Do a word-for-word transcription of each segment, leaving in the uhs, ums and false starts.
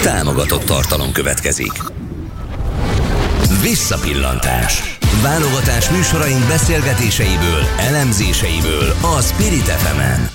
Támogatott tartalom következik. Visszapillantás. Válogatás műsoraink beszélgetéseiből, elemzéseiből a Spirit ef emen.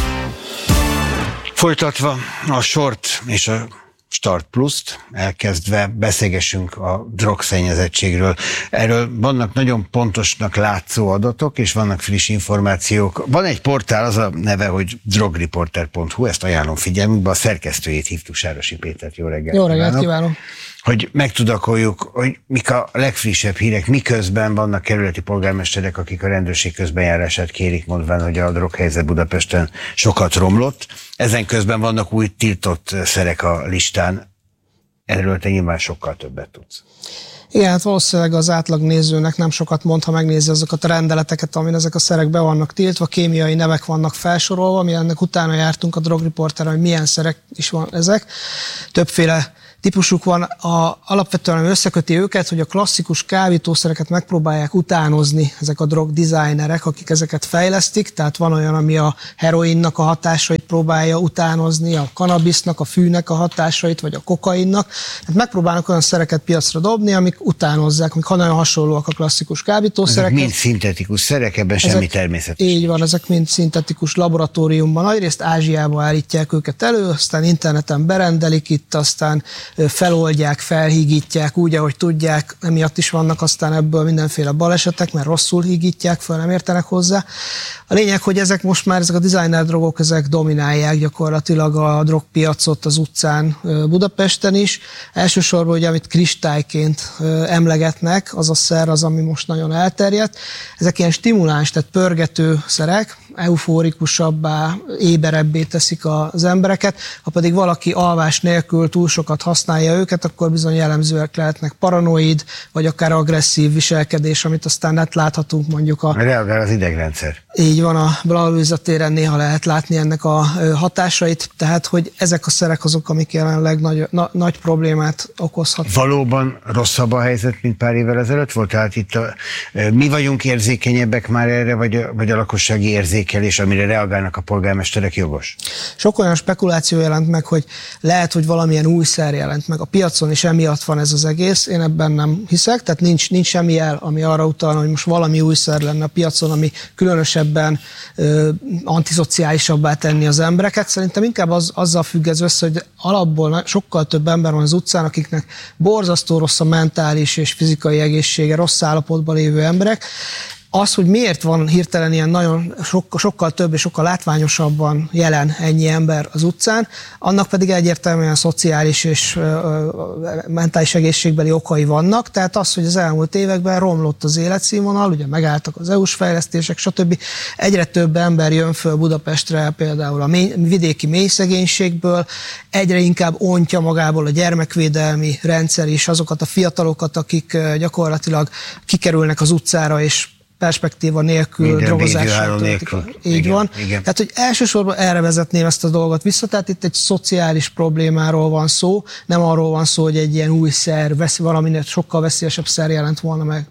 Folytatva a sort és a Start Plus-t, elkezdve beszélgessünk a drogszennyezettségről. Erről vannak nagyon pontosnak látszó adatok, és vannak friss információk. Van egy portál, az a neve, hogy drogreporter pont hu, ezt ajánlom figyelmükbe, a szerkesztőjét hívtuk, Sárosi Pétert. Jó reggelt! Jó reggelt kívánok! Hogy megtudakoljuk, hogy mik a legfrissebb hírek, miközben vannak kerületi polgármesterek, akik a rendőrség közbenjárását kérik, mondván, hogy a droghelyzet Budapesten sokat romlott. Ezen közben vannak új tiltott szerek a listán. Erről te nyilván sokkal többet tudsz. Igen, hát valószínűleg az átlag nézőnek nem sokat mond, ha megnézi azokat a rendeleteket, amin ezek a szerek be vannak tiltva, kémiai nevek vannak felsorolva, mi ennek utána jártunk a drogreporterre, hogy milyen szerek is van ezek. Többféle típusuk van, a, alapvetően összeköti őket, hogy a klasszikus kábítószereket megpróbálják utánozni ezek a drog designerek, akik ezeket fejlesztik, tehát van olyan, ami a heroinnak a hatásait próbálja utánozni, a kannabisznak, a fűnek a hatásait, vagy a kokainnak. Hát megpróbálnak olyan szereket piacra dobni, amik utánozzák, amik nagyon hasonlóak a klasszikus kábítószerek. Ezek mind szintetikus szerek, ebben ezek, semmi természetes. Így van, ezek mind szintetikus laboratóriumban. Nagyrészt Ázsiába állítják őket elő, aztán interneten berendelik itt, aztán feloldják, felhígítják úgy, ahogy tudják, emiatt is vannak aztán ebből mindenféle balesetek, mert rosszul hígítják fel, nem értenek hozzá. A lényeg, hogy ezek most már, ezek a designer drogok, ezek dominálják gyakorlatilag a drogpiacot az utcán Budapesten is. Elsősorban ugye, amit kristályként emlegetnek, az a szer az, ami most nagyon elterjedt. Ezek ilyen stimuláns, tehát pörgető szerek, eufórikusabbá, éberebbé teszik az embereket, ha pedig valaki alvás nélkül túl sokat használja őket, akkor bizony jellemzőek lehetnek paranoid, vagy akár agresszív viselkedés, amit aztán hát láthatunk mondjuk a... Reagál az idegrendszer. Így van, a Blahalújza téren néha lehet látni ennek a hatásait, tehát hogy ezek a szerek azok, amik jelenleg nagy, na, nagy problémát okozhat. Valóban rosszabb a helyzet, mint pár évvel ezelőtt volt? Tehát itt a, mi vagyunk érzékenyebbek már erre, vagy a, vagy a lakossági érzékelés, amire reagálnak a polgármesterek jogos? Sok olyan spekuláció jelent meg, hogy lehet, hogy valamilyen új szer jelent meg a piacon, és emiatt van ez az egész. Én ebben nem hiszek, tehát nincs, nincs semmi jel, ami arra utalna, hogy most valami új szer lenne a piacon, ami különösebben ö, antiszociálisabbá tenni az embereket. Szerintem inkább az, azzal függ ez össze, hogy alapból sokkal több ember van az utcán, akiknek borzasztó rossz a mentális és fizikai egészsége, rossz állapotban lévő emberek. Az, hogy miért van hirtelen ilyen nagyon sokkal, sokkal több és sokkal látványosabban jelen ennyi ember az utcán, annak pedig egyértelműen szociális és ö, ö, mentális egészségbeli okai vannak. Tehát az, hogy az elmúlt években romlott az életszínvonal, ugye megálltak az é u-s fejlesztések, stb. Egyre több ember jön föl Budapestre például a mély, vidéki mélyszegénységből, egyre inkább ontja magából a gyermekvédelmi rendszer is azokat a fiatalokat, akik gyakorlatilag kikerülnek az utcára és perspektíva nélkül, drogozással nélkül. Így igen, van. Igen. Tehát, hogy elsősorban erre vezetném ezt a dolgot vissza, tehát itt egy szociális problémáról van szó, nem arról van szó, hogy egy ilyen új szer, vesz, valaminél sokkal veszélyesebb szer jelent volna meg.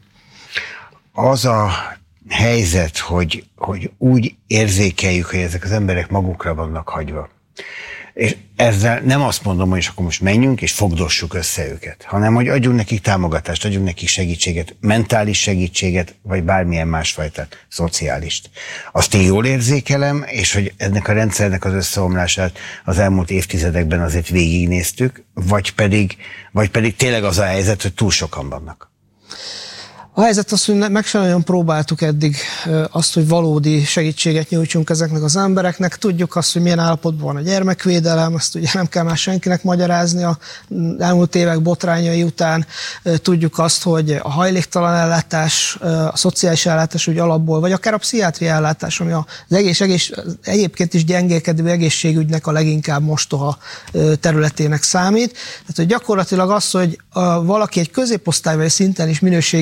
Az a helyzet, hogy, hogy úgy érzékeljük, hogy ezek az emberek magukra vannak hagyva. És ezzel nem azt mondom, hogy akkor most menjünk és fogdossuk össze őket, hanem hogy adjunk nekik támogatást, adjunk nekik segítséget, mentális segítséget, vagy bármilyen másfajtát, szociálist. Azt én jól érzékelem, és hogy ennek a rendszernek az összeomlását az elmúlt évtizedekben azért végignéztük, vagy pedig, vagy pedig tényleg az a helyzet, hogy túl sokan vannak. A helyzet az, hogy meg sem nagyon próbáltuk eddig azt, hogy valódi segítséget nyújtsunk ezeknek az embereknek. Tudjuk azt, hogy milyen állapotban van a gyermekvédelem, azt ugye nem kell már senkinek magyarázni a elmúlt évek botrányai után. Tudjuk azt, hogy a hajléktalan ellátás, a szociális ellátás úgy alapból, vagy akár a pszichiátria ellátás, ami az egész, egész, egyébként is gyengélkedő egészségügynek a leginkább mostoha területének számít. Tehát hogy gyakorlatilag az, hogy valaki egy középosztálybeli szinten is minőségi egészségügyi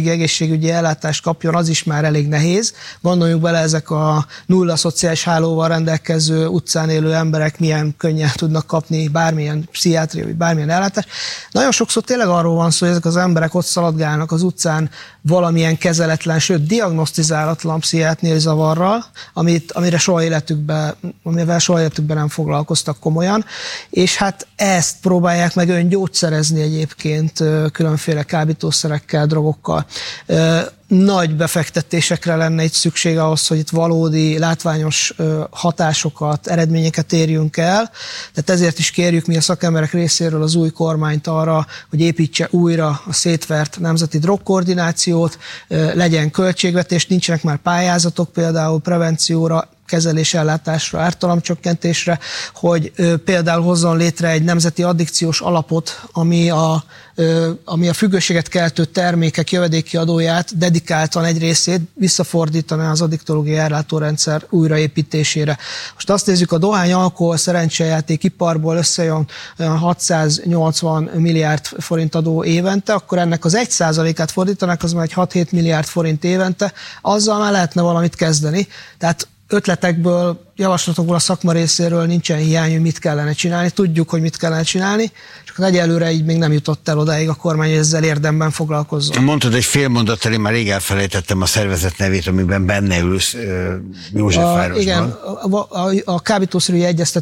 egészségügyi ellátást kapjon, az is már elég nehéz. Gondoljuk bele, ezek a nulla szociális hálóval rendelkező utcán élő emberek milyen könnyen tudnak kapni bármilyen pszichiátriai, vagy bármilyen ellátást. Nagyon sokszor tényleg arról van szó, hogy ezek az emberek ott szaladgálnak az utcán valamilyen kezeletlen, sőt diagnosztizálatlan pszichiátriai zavarral, amit, amire soha életükben, amivel soha életükben nem foglalkoztak komolyan, és hát ezt próbálják meg öngyógyszerezni egyébként különféle kábítószerekkel, drogokkal. Nagy befektetésekre lenne itt szükség ahhoz, hogy itt valódi, látványos hatásokat, eredményeket érjünk el. Tehát ezért is kérjük mi a szakemberek részéről az új kormányt arra, hogy építse újra a szétvert nemzeti drogkoordinációt, legyen költségvetés, nincsenek már pályázatok például prevencióra, kezelés, ellátásra, ártalomcsökkentésre, hogy ö, például hozzon létre egy nemzeti addikciós alapot, ami a, ö, ami a függőséget keltő termékek jövedéki adóját dedikáltan egy részét visszafordítaná az addiktológiai ellátórendszer újraépítésére. Most azt nézzük, a dohány, alkohol, szerencsejáték iparból összejön hatszáznyolcvan milliárd forint adó évente, akkor ennek az egy százalékát fordítanak, az már egy hat-hét milliárd forint évente, azzal már lehetne valamit kezdeni. Tehát ötletekből, javaslatokból a szakma részéről nincsen hiány, hogy mit kellene csinálni. Tudjuk, hogy mit kellene csinálni, csak egyelőre így még nem jutott el odáig a kormány, hogy ezzel érdemben foglalkozzon. Mondtad egy fél mondattal, én már rég elfelejtettem a szervezet nevét, amiben benne ülsz Józsefvárosban. Igen, a, a, a kábítószerügyi egyeztető